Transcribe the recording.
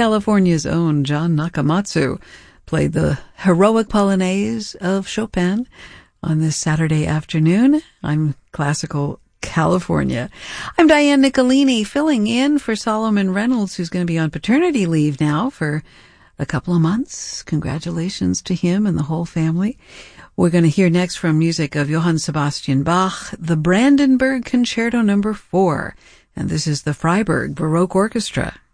California's own John Nakamatsu played the heroic Polonaise of Chopin on this Saturday afternoon. I'm Classical California. I'm Diane Nicolini, filling in for Solomon Reynolds, who's going to be on paternity leave now for a couple of months. Congratulations to him and the whole family. We're going to hear next from music of Johann Sebastian Bach, the Brandenburg Concerto No. 4, and this is the Freiburg Baroque Orchestra.